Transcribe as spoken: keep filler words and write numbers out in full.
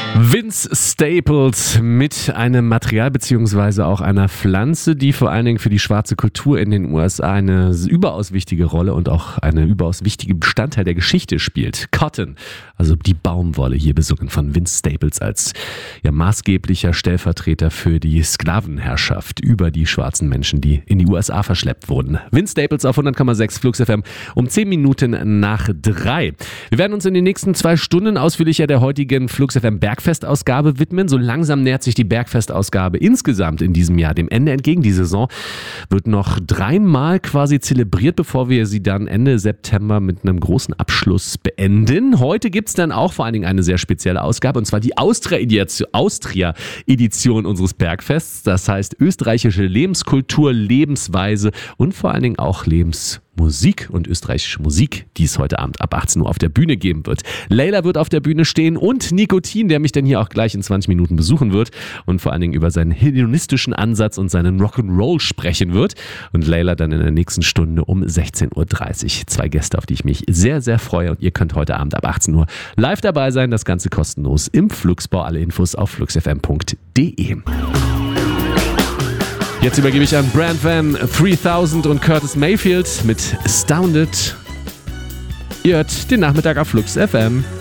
Vince Staples mit einem Material beziehungsweise auch einer Pflanze, die vor allen Dingen für die schwarze Kultur in den U S A eine überaus wichtige Rolle und auch eine überaus wichtige Bestandteil der Geschichte spielt. Cotton, also die Baumwolle, hier besungen von Vince Staples als ja, maßgeblicher Stellvertreter für die Sklavenherrschaft über die schwarzen Menschen, die in die U S A verschleppt wurden. Vince Staples auf hundert Komma sechs Flux F M um zehn Minuten nach drei. Wir werden uns in den nächsten zwei Stunden ausführlicher der heutigen Flux F M Bergfest-Ausgabe widmen. So langsam nähert sich die Bergfest-Ausgabe insgesamt in diesem Jahr dem Ende entgegen. Die Saison wird noch dreimal quasi zelebriert, bevor wir sie dann Ende September mit einem großen Abschluss beenden. Heute gibt es dann auch vor allen Dingen eine sehr spezielle Ausgabe, und zwar die Austria-Edition unseres Bergfests. Das heißt österreichische Lebenskultur, Lebensweise und vor allen Dingen auch Lebensmusik und österreichische Musik, die es heute Abend ab achtzehn Uhr auf der Bühne geben wird. Leila wird auf der Bühne stehen und Nikotin, der mich dann hier auch gleich in zwanzig Minuten besuchen wird und vor allen Dingen über seinen hedonistischen Ansatz und seinen Rock'n'Roll sprechen wird. Und Leila dann in der nächsten Stunde um sechzehn Uhr dreißig. Zwei Gäste, auf die ich mich sehr, sehr freue, und ihr könnt heute Abend ab achtzehn Uhr live dabei sein. Das Ganze kostenlos im Fluxbau. Alle Infos auf fluxfm punkt de. Jetzt übergebe ich an Brand Van dreitausend und Curtis Mayfield mit Astounded. Ihr hört den Nachmittag auf Flux F M.